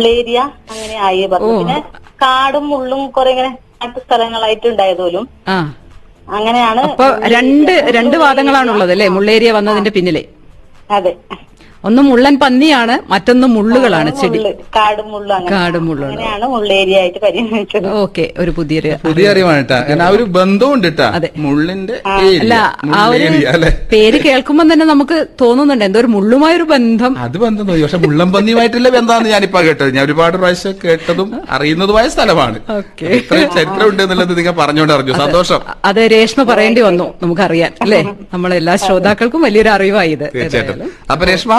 മുള്ളേരിയ അങ്ങനെ ആയി പറഞ്ഞു. പിന്നെ കാടും മുള്ളും കുറെ ഇങ്ങനെ മറ്റു സ്ഥലങ്ങളായിട്ട് ഉണ്ടായതുപോലും ആ അങ്ങനെയാണ്. അപ്പൊ രണ്ട് വാദങ്ങളാണുള്ളത് അല്ലെ മുള്ളേരിയ വന്നതിന്റെ പിന്നിലെ? അതെ, ഒന്ന് മുള്ളൻ പന്നിയാണ്, മറ്റൊന്ന് മുള്ളുകളാണ്, ചെടി കാടും മുള്ളും അങ്ങനെയാണ് മുള്ളേരിയ ആയിട്ട് പരിഗണിച്ചത്. ഓക്കെ, ഒരു പുതിയ അറിവാണ് കേട്ടാ. കാരണം ആ ഒരു ബന്ധമുണ്ട് കേട്ടാ മുള്ളിന്റെ. അല്ല, ആ ഒരു പേര് കേൾക്കുമ്പോൾ തന്നെ നമുക്ക് തോന്നുന്നുണ്ട് എന്തോ ഒരു മുള്ളുമായൊരു ബന്ധം. അത് ബന്ധം തോന്നി, പക്ഷെ മുള്ളം പന്നിയുമായിട്ടുള്ള ബന്ധമാണ് ഞാനിപ്പോ കേട്ടത്. ഞാൻ ഒരുപാട് പ്രാവശ്യം കേട്ടതും അറിയുന്നതുമായ സ്ഥലമാണ്. ഇത്രയും ചരിത്രം ഉണ്ട് എന്നുള്ളത് നിങ്ങൾ പറഞ്ഞുകൊണ്ട് അറിഞ്ഞു, സന്തോഷം. അത് രേഷ്മ പറയേണ്ടി വന്നു, നമുക്കറിയാൻ അല്ലെ. നമ്മളെല്ലാ ശ്രോതാക്കൾക്കും വലിയൊരു അറിവായി ഇത്. തീർച്ചയായിട്ടും. അപ്പൊ രേഷ്മ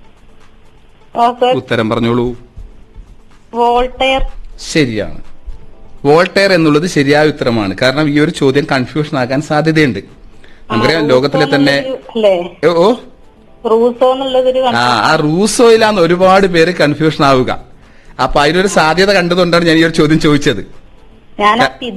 ഉത്തരം പറഞ്ഞോളൂ. വോൾട്ടയർ. ശരിയാണ്, വോൾട്ടയർ എന്നുള്ളത് ശരിയായ ഉത്തരമാണ്. കാരണം ഈ ഒരു ചോദ്യം കൺഫ്യൂഷൻ ആകാൻ സാധ്യതയുണ്ട്. നമുക്കറിയാം ലോകത്തിലെ തന്നെ ആ റൂസോയിലാന്ന് ഒരുപാട് പേര് കൺഫ്യൂഷൻ ആവുക. അപ്പൊ അതിനൊരു സാധ്യത കണ്ടതുകൊണ്ടാണ് ഞാൻ ഈ ഒരു ചോദ്യം ചോദിച്ചത്. ഞാൻ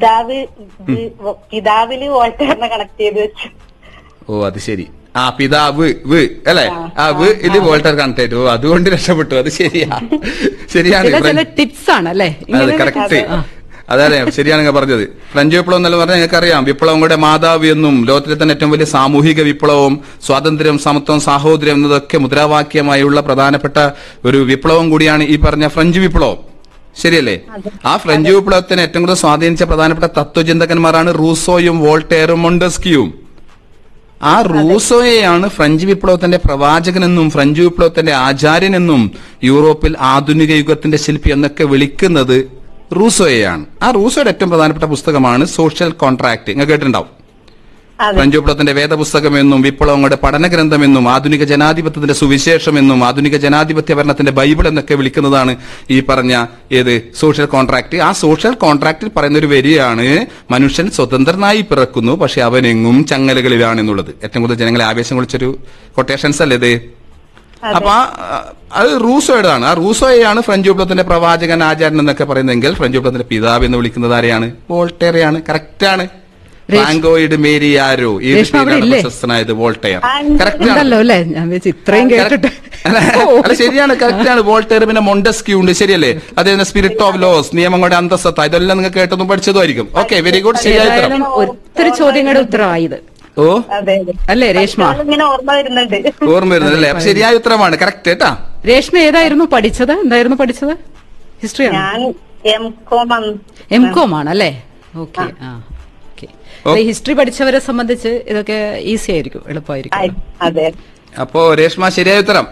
പിതാവില് വോൾട്ടയറിനെ കണക്ട് ചെയ്ത് വെച്ചു. ഓ അത് ശരി. ആ പിതാവ് വ് അല്ലെ, ആ വ് ഇതിൽ വോൾട്ടർ കണക്ട് ചെയ്തു, അതുകൊണ്ട് രക്ഷപ്പെട്ടു. അത് ശരിയാണ്. ടിപ്സ് ആണ് അല്ലെ, കറക്റ്റ്. അതെ, ശരിയാണ് പറഞ്ഞത്. ഫ്രഞ്ച് വിപ്ലവം എന്നല്ല പറഞ്ഞാൽ നിങ്ങൾക്കറിയാം, വിപ്ലവങ്ങളുടെ മാതാവ് എന്നും ലോകത്തിലെ തന്നെ ഏറ്റവും വലിയ സാമൂഹിക വിപ്ലവം, സ്വാതന്ത്ര്യം, സമത്വം, സാഹോദര്യം എന്നതൊക്കെ മുദ്രാവാക്യമായുള്ള പ്രധാനപ്പെട്ട ഒരു വിപ്ലവം കൂടിയാണ് ഈ പറഞ്ഞ ഫ്രഞ്ച് വിപ്ലവം. ശരിയല്ലേ? ആ ഫ്രഞ്ച് വിപ്ലവത്തിന് ഏറ്റവും കൂടുതൽ സ്വാധീനിച്ച പ്രധാനപ്പെട്ട തത്വചിന്തകന്മാരാണ് റൂസോയും വോൾട്ടയറും മൊണ്ടസ്ക്യൂവും. ആ റൂസോയെയാണ് ഫ്രഞ്ച് വിപ്ലവത്തിന്റെ പ്രവാചകനെന്നും ഫ്രഞ്ച് വിപ്ലവത്തിന്റെ ആചാര്യനെന്നും യൂറോപ്പിൽ ആധുനിക യുഗത്തിന്റെ ശില്പി എന്നൊക്കെ വിളിക്കുന്നത് റൂസോയെയാണ്. ആ റൂസോയുടെ ഏറ്റവും പ്രധാനപ്പെട്ട പുസ്തകമാണ് സോഷ്യൽ കോൺട്രാക്ട്. നിങ്ങൾ കേട്ടിട്ടുണ്ടാവും. ഫ്രഞ്ച് വിപ്ലവത്തിന്റെ വേദപുസ്തകമെന്നും വിപ്ലവങ്ങളുടെ പഠനഗ്രന്ഥമെന്നും ആധുനിക ജനാധിപത്യത്തിന്റെ സുവിശേഷമെന്നും ആധുനിക ജനാധിപത്യ ഭരണത്തിന്റെ ബൈബിൾ എന്നൊക്കെ വിളിക്കുന്നതാണ് ഈ പറഞ്ഞ സോഷ്യൽ കോൺട്രാക്ട്. ആ സോഷ്യൽ കോൺട്രാക്റ്റിൽ പറയുന്ന ഒരു വരിയാണ് മനുഷ്യൻ സ്വതന്ത്രനായി പിറക്കുന്നു, പക്ഷെ അവനെങ്ങും ചങ്ങലകളിലാണെന്നുള്ളത്. ഏറ്റവും കൂടുതൽ ജനങ്ങളെ ആവേശം കൊള്ളിച്ചൊരു കൊട്ടേഷൻസ് അല്ലേ ഇത്? അപ്പൊ അത് റൂസോയുടെതാണ്. ആ റൂസോയെയാണ് ഫ്രഞ്ച് വിപ്ലവത്തിന്റെ പ്രവാചകൻ, ആചാര്യൻ എന്നൊക്കെ പറയുന്നതെങ്കിൽ ഫ്രഞ്ച് വിപ്ലവത്തിന്റെ പിതാവ് എന്ന് വിളിക്കുന്നത് ആരെയാണ്? വോൾട്ടയറെയാണ്. കറക്റ്റാണ്. ഫ്രാങ്കോയിഡ് മേരിയാരോ പ്രശസ്തനായത് വോൾട്ടയർ. അല്ല ശരിയാണ്, കറക്റ്റാണ്. വോൾട്ടയർ. പിന്നെ മൊണ്ടസ്ക്യൂ ഉണ്ട്, ശരിയല്ലേ? അതേ സ്പിരിറ്റ് ഓഫ് ലോസ്, നിയമങ്ങളുടെ അന്തസ്സത്ത, ഇതെല്ലാം നിങ്ങൾ കേട്ടതും പഠിച്ചതുമായിരിക്കും. Okay, very good. ശരിയായ ഉത്തരം. ഒത്തിരി ചോദ്യങ്ങളുടെ ഉത്തരവായത്. ഓ അല്ലേ രേഷ്മ? ഓർമ്മ വരുന്നല്ലേ? അപ്പൊ ശരിയായ ഉത്തരമാണ്. കറക്റ്റ് കേട്ടാ. രേഷ്മ ഏതായിരുന്നു പഠിച്ചത്? എന്തായിരുന്നു പഠിച്ചത്? ഹിസ്റ്ററിയാണ്. എംകോം ആണ് അല്ലേ? ഓക്കെ. ഹിസ്റ്ററി പഠിച്ചവരെ സംബന്ധിച്ച് ഇതൊക്കെ ഈസി ആയിരിക്കും, എളുപ്പമായിരിക്കും. അപ്പോ രേഷ്മ ശരിയായ ഉത്തരം.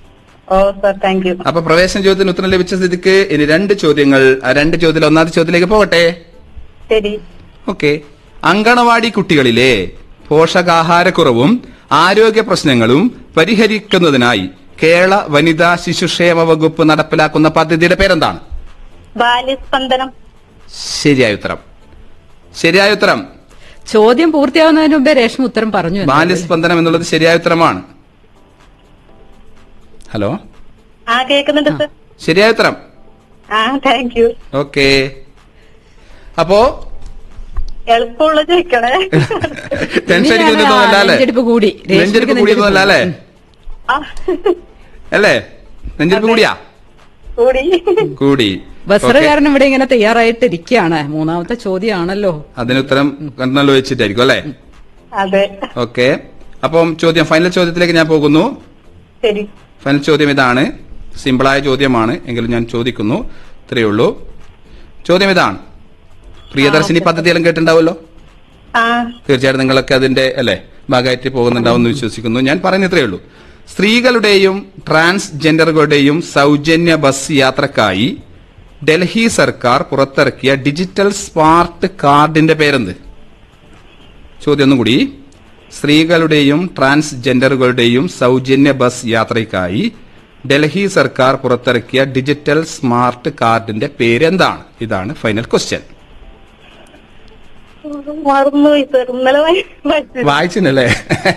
അപ്പൊ പ്രവേശന ചോദ്യത്തിന് ഉത്തരം ലഭിച്ച സ്ഥിതിക്ക് ഇനി 2 ചോദ്യങ്ങൾ. ആ 2 ചോദ്യത്തിൽ ഒന്നാമത്തെ ചോദ്യത്തിലേക്ക് പോകട്ടെ. ഓക്കെ. അങ്കണവാടി കുട്ടികളിലെ പോഷകാഹാരക്കുറവും ആരോഗ്യ പ്രശ്നങ്ങളും പരിഹരിക്കുന്നതിനായി കേരള വനിതാ ശിശുക്ഷേമ വകുപ്പ് നടപ്പിലാക്കുന്ന പദ്ധതിയുടെ പേരെന്താണ്? ബാല്യസ്പന്ദനം. ശരിയായ ഉത്തരം. ശരിയായ ഉത്തരം. ചോദ്യം പൂർത്തിയാവുന്നതിന് മുമ്പേ രേഷ്മ ഉത്തരം പറഞ്ഞു. ബാല്യസ്പന്ദനം എന്നുള്ളത് ശരിയായ ഉത്തരമാണ്. ഹലോ, കേൾക്കുന്നുണ്ട് സർ. ശരിയായ ഉത്തരം. ഓക്കെ. അപ്പോ എളുപ്പമുള്ള ചോദിക്കണേ. ടെൻഷൻ നെഞ്ചെടുപ്പ് കൂടിയൊന്നുമല്ല അല്ലേ? അല്ലേ? നെഞ്ചെടുപ്പ് കൂടി. ബസറുകാരൻ ഇവിടെ ഇങ്ങനെ തയ്യാറായിട്ടിരിക്കുകയാണ്. 3ാമത്തെ ചോദ്യമാണല്ലോ. അതിനുത്തരം കണ്ണല്ലോ വെച്ചിട്ടായിരിക്കും അല്ലേ? അതെ. ഓക്കെ. അപ്പം ഫൈനൽ ചോദ്യത്തിലേക്ക് ഞാൻ പോകുന്നു. ഫൈനൽ ചോദ്യം ഇതാണ്. സിമ്പിളായ ചോദ്യമാണ് എങ്കിലും ഞാൻ ചോദിക്കുന്നു. ഇത്രയേ ഉള്ളൂ. ചോദ്യം ഇതാണ്. പ്രിയദർശിനി പദ്ധതിയെല്ലാം കേട്ടിട്ടുണ്ടാവുമല്ലോ. തീർച്ചയായിട്ടും നിങ്ങളൊക്കെ അതിന്റെ ഭാഗമായിട്ട് പോകുന്നുണ്ടാവും എന്ന് വിശ്വസിക്കുന്നു. ഞാൻ പറയുന്ന ഇത്രയേ ഉള്ളൂ. സ്ത്രീകളുടെയും ട്രാൻസ്ജെൻഡറുകളുടെയും സൗജന്യ ബസ് യാത്രക്കായി ഡൽഹി സർക്കാർ പുറത്തിറക്കിയ ഡിജിറ്റൽ സ്മാർട്ട് കാർഡിന്റെ പേരെന്ത്? ചോദ്യം ഒന്നുകൂടി. സ്ത്രീകളുടെയും ട്രാൻസ്ജെൻഡറുകളുടെയും സൗജന്യ ബസ് യാത്രയ്ക്കായി ഡൽഹി സർക്കാർ പുറത്തിറക്കിയ ഡിജിറ്റൽ സ്മാർട്ട് കാർഡിന്റെ പേരെന്താണ്? ഇതാണ് ഫൈനൽ ക്വസ്റ്റ്യൻ. വായിച്ചില്ലേ?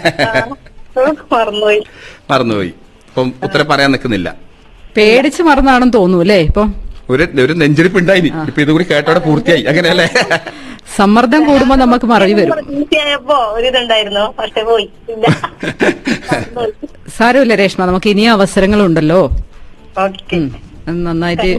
മറന്നുപോയി. അപ്പം ഉത്തരം പറയാൻ നിൽക്കുന്നില്ല. പേടിച്ച് മറന്നാണെന്ന് തോന്നുന്നു അല്ലേ? ഇപ്പം ഒരു നെഞ്ചിരിപ്പ് ഉണ്ടായി. ഇപ്പൊ ഇതുകൂടി കേട്ടോടെ പൂർത്തിയായി. അങ്ങനെയല്ലേ? സമ്മർദ്ദം കൂടുമ്പോ നമുക്ക് മറവി വരും. സാരമില്ല രേഷ്മ, നമുക്ക് ഇനിയും അവസരങ്ങളുണ്ടല്ലോ. നന്നായിട്ട്